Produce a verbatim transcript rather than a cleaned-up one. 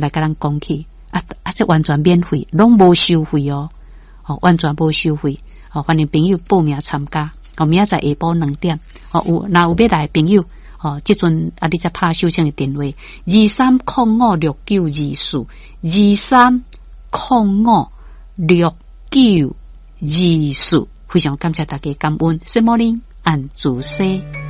来甲咱讲起啊啊，这完全免费，拢无收费哦，哦，完全无收费，哦，欢迎朋友报名参加，哦，明仔载下晡两点，哦，有若有要来朋友，哦，即阵啊，你才拍收证的电话，二三零五六九二四，二三零五六九二四，非常感谢大家感恩，谢莫林按主西。